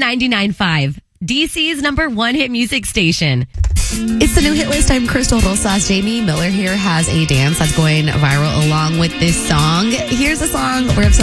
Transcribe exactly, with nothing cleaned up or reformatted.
ninety-nine point five, D C's number one hit music station. It's the new hit list. I'm Crystal Rosas. Jamie Miller here has a dance that's going viral along with this song. Here's a song we're